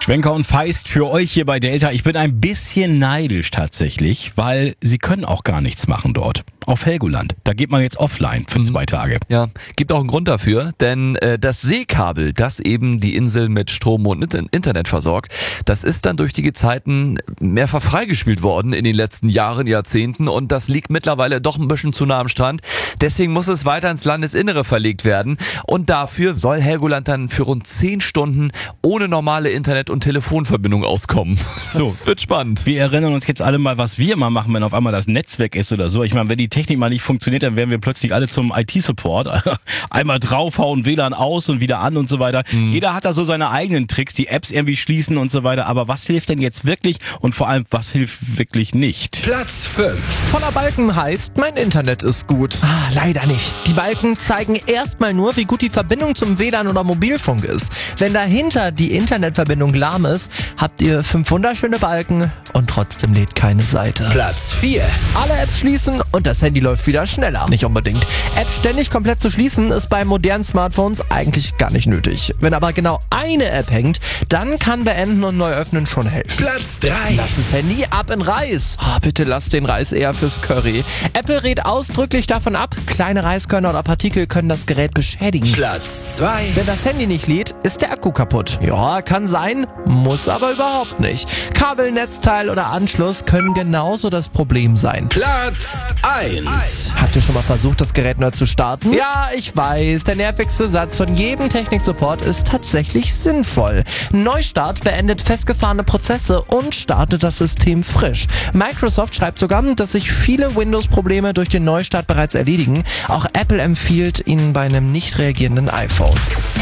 Schwenker und Feist für euch hier bei Delta. Ich bin ein bisschen neidisch tatsächlich, weil sie können auch gar nichts machen dort. Auf Helgoland. Da geht man jetzt offline für 2 Tage. Ja, gibt auch einen Grund dafür, denn das Seekabel, das eben die Insel mit Strom und Internet versorgt, das ist dann durch die Gezeiten mehrfach freigespielt worden in den letzten Jahren, Jahrzehnten, und das liegt mittlerweile doch ein bisschen zu nah am Strand. Deswegen muss es weiter ins Landesinnere verlegt werden und dafür soll Helgoland dann für rund 10 Stunden ohne normale Internet- und Telefonverbindung auskommen. Das wird spannend. Wir erinnern uns jetzt alle mal, was wir mal machen, wenn auf einmal das Netz weg ist oder so. Ich meine, wenn die Technik mal nicht funktioniert, dann werden wir plötzlich alle zum IT-Support. Einmal draufhauen, WLAN aus und wieder an und so weiter. Jeder hat da so seine eigenen Tricks, die Apps irgendwie schließen und so weiter. Aber was hilft denn jetzt wirklich und vor allem, was hilft wirklich nicht? Platz 5. Voller Balken heißt, mein Internet ist gut. Leider nicht. Die Balken zeigen erstmal nur, wie gut die Verbindung zum WLAN oder Mobilfunk ist. Wenn dahinter die Internetverbindung lahm ist, habt ihr 5 wunderschöne Balken und trotzdem lädt keine Seite. Platz 4. Alle Apps schließen und das Handy läuft wieder schneller. Nicht unbedingt. Apps ständig komplett zu schließen ist bei modernen Smartphones eigentlich gar nicht nötig. Wenn aber genau eine App hängt, dann kann Beenden und Neuöffnen schon helfen. Platz 3. Lass das Handy ab in Reis. Bitte lass den Reis eher fürs Curry. Apple rät ausdrücklich davon ab, kleine Reiskörner oder Partikel können das Gerät beschädigen. Platz 2. Wenn das Handy nicht lädt, ist der Akku kaputt. Ja, kann sein, muss aber überhaupt nicht. Kabel, Netzteil oder Anschluss können genauso das Problem sein. Platz 1. Habt ihr schon mal versucht, das Gerät neu zu starten? Ja, ich weiß, der nervigste Satz von jedem Technik-Support ist tatsächlich sinnvoll. Neustart beendet festgefahrene Prozesse und startet das System frisch. Microsoft schreibt sogar, dass sich viele Windows-Probleme durch den Neustart bereits erledigen. Auch Apple empfiehlt ihn bei einem nicht reagierenden iPhone.